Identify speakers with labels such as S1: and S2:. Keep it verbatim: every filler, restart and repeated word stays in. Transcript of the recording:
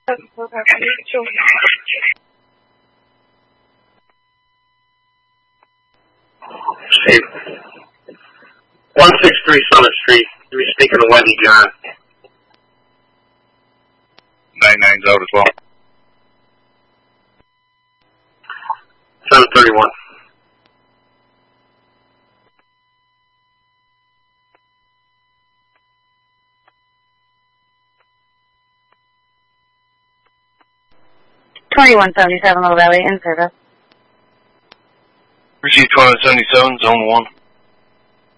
S1: Hey, one six three Summit Street. You're speaking to Wendy John.
S2: nine nine's out as well.
S1: seven thirty-one.
S3: twenty-one seventy-seven Little Valley in service.
S2: Receive twenty-one seventy-seven, zone one.